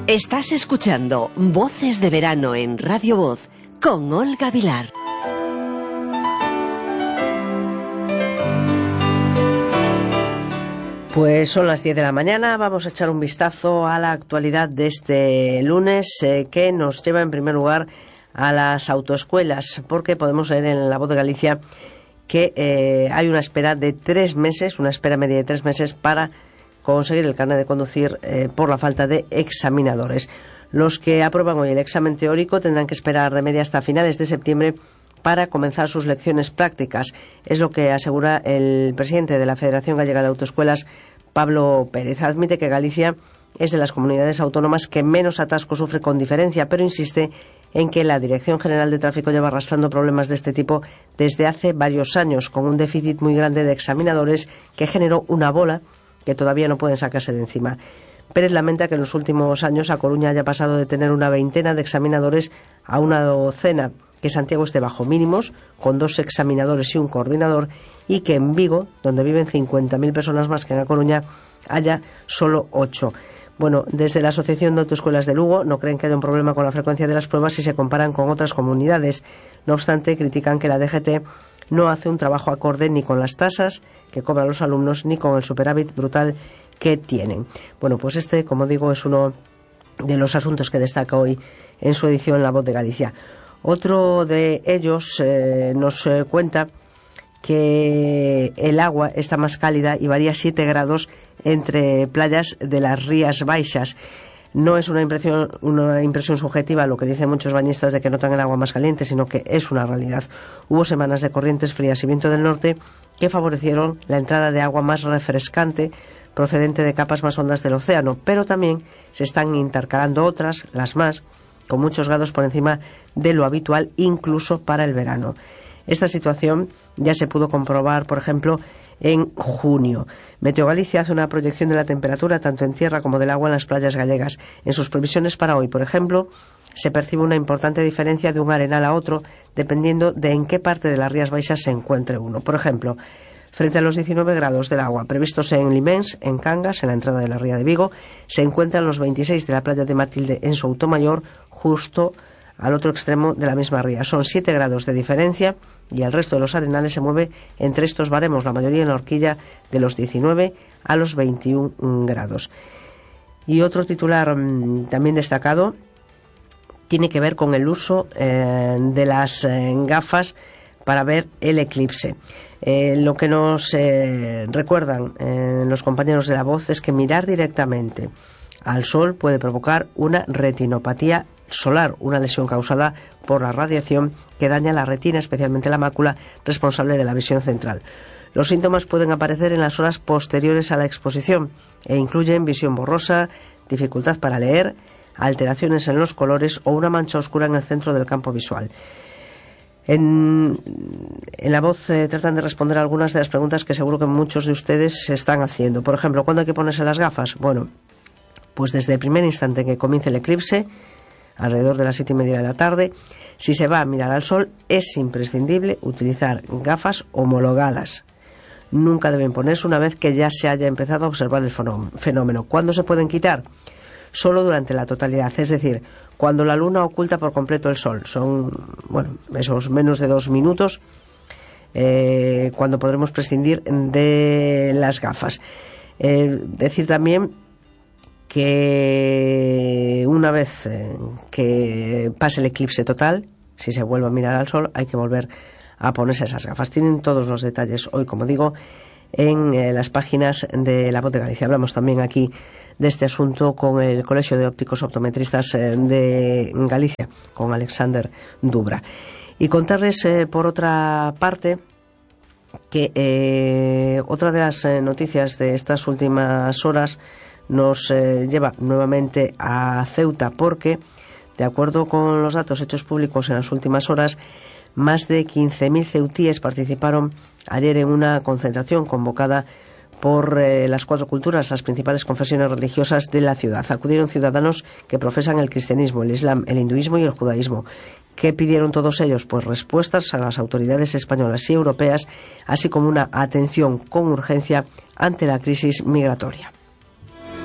Estás escuchando Voces de Verano en Radio Voz con Olga Vilar. Pues son las 10 de la mañana, vamos a echar un vistazo a la actualidad de este lunes que nos lleva en primer lugar a las autoescuelas, porque podemos leer en La Voz de Galicia que hay una espera de 3 meses, una espera media de 3 meses para conseguir el carnet de conducir por la falta de examinadores. Los que aprueban hoy el examen teórico tendrán que esperar de media hasta finales de septiembre para comenzar sus lecciones prácticas. Es lo que asegura el presidente de la Federación Gallega de Autoescuelas, Pablo Pérez. Admite que Galicia es de las comunidades autónomas que menos atasco sufre con diferencia, pero insiste en que la Dirección General de Tráfico lleva arrastrando problemas de este tipo desde hace varios años, con un déficit muy grande de examinadores que generó una bola que todavía no pueden sacarse de encima. Pérez lamenta que en los últimos años A Coruña haya pasado de tener una veintena de examinadores a una docena, que Santiago esté bajo mínimos, con 2 examinadores y un coordinador, y que en Vigo, donde viven 50.000 personas más que en A Coruña, haya solo 8. Bueno, desde la Asociación de Autoescuelas de Lugo no creen que haya un problema con la frecuencia de las pruebas si se comparan con otras comunidades. No obstante, critican que la DGT no hace un trabajo acorde ni con las tasas que cobran los alumnos ni con el superávit brutal que tienen. Bueno, pues este, como digo, es uno de los asuntos que destaca hoy en su edición La Voz de Galicia. Otro de ellos nos cuenta que el agua está más cálida y varía 7 grados entre playas de las Rías Baixas. No es una impresión subjetiva lo que dicen muchos bañistas de que notan el agua más caliente, sino que es una realidad. Hubo semanas de corrientes frías y viento del norte que favorecieron la entrada de agua más refrescante procedente de capas más hondas del océano, pero también se están intercalando otras, las más, con muchos grados por encima de lo habitual, incluso para el verano. Esta situación ya se pudo comprobar, por ejemplo, en junio. Meteo Galicia hace una proyección de la temperatura tanto en tierra como del agua en las playas gallegas. En sus previsiones para hoy, por ejemplo, se percibe una importante diferencia de un arenal a otro dependiendo de en qué parte de las Rías Baixas se encuentre uno. Por ejemplo, frente a los 19 grados del agua previstos en Limens, en Cangas, en la entrada de la ría de Vigo, se encuentran los 26 de la playa de Matilde en Soutomayor, justo al otro extremo de la misma ría. Son 7 grados de diferencia y el resto de los arenales se mueve entre estos baremos, la mayoría en la horquilla de los 19 a los 21 grados. Y otro titular también destacado tiene que ver con el uso de las gafas para ver el eclipse. Lo que nos recuerdan los compañeros de La Voz es que mirar directamente al sol puede provocar una retinopatía solar, una lesión causada por la radiación que daña la retina, especialmente la mácula, responsable de la visión central. Los síntomas pueden aparecer en las horas posteriores a la exposición e incluyen visión borrosa, dificultad para leer, alteraciones en los colores o una mancha oscura en el centro del campo visual. En La Voz tratan de responder a algunas de las preguntas que seguro que muchos de ustedes se están haciendo. Por ejemplo, ¿cuándo hay que ponerse las gafas? Bueno, pues desde el primer instante en que comience el eclipse, alrededor de las 7:30 de la tarde, si se va a mirar al sol, es imprescindible utilizar gafas homologadas. Nunca deben ponerse una vez que ya se haya empezado a observar el fenómeno. ¿Cuándo se pueden quitar? Solo durante la totalidad, es decir, cuando la luna oculta por completo el sol. Son, esos menos de 2 minutos cuando podremos prescindir de las gafas. Decir también que una vez que pase el eclipse total, si se vuelve a mirar al sol, hay que volver a ponerse esas gafas. Tienen todos los detalles hoy, como digo, en las páginas de La Voz de Galicia. Hablamos también aquí de este asunto con el Colegio de Ópticos Optometristas de Galicia, con Alexander Dubra. Y contarles, por otra parte, que otra de las noticias de estas últimas horas nos lleva nuevamente a Ceuta, porque, de acuerdo con los datos hechos públicos en las últimas horas, más de 15.000 ceutíes participaron ayer en una concentración convocada por las 4 culturas, las principales confesiones religiosas de la ciudad. Acudieron ciudadanos que profesan el cristianismo, el islam, el hinduismo y el judaísmo. ¿Qué pidieron todos ellos? Pues respuestas a las autoridades españolas y europeas, así como una atención con urgencia ante la crisis migratoria.